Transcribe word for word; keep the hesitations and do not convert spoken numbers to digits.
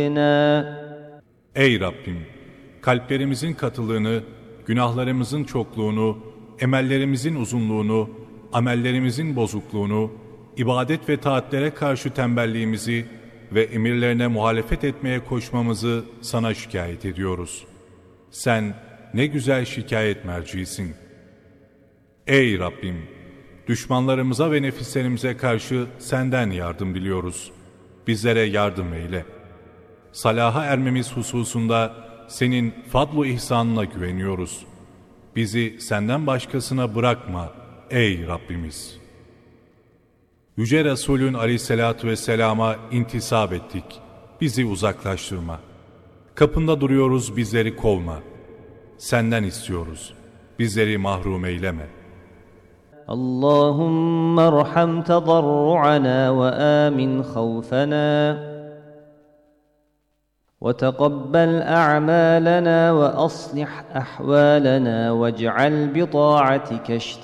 Ey Rabbim! Kalplerimizin katılığını, günahlarımızın çokluğunu, emellerimizin uzunluğunu, amellerimizin bozukluğunu, ibadet ve taatlere karşı tembelliğimizi ve emirlerine muhalefet etmeye koşmamızı sana şikayet ediyoruz. Sen ne güzel şikayet mercisin. Ey Rabbim! Düşmanlarımıza ve nefislerimize karşı senden yardım diliyoruz. Bizlere yardım eyle. Salaha ermemiz hususunda senin fadlu ihsanına güveniyoruz. Bizi senden başkasına bırakma ey Rabbimiz. Yüce Resulün aleyhissalatu vesselama intisap ettik. Bizi uzaklaştırma. Kapında duruyoruz, bizleri kovma. Senden istiyoruz. Bizleri mahrum eyleme. Allahümme erham tedarru'ana ve amin khawfana وتقبل أعمالنا وأصلح أحوالنا واجعل بطاعتك